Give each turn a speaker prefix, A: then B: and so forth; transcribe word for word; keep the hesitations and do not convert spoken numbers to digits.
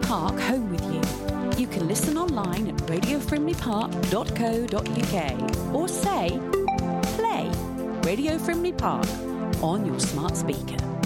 A: Park home with you. You can listen online at radio frimley park dot co dot uk or say, play Radio Frimley Park on your smart speaker.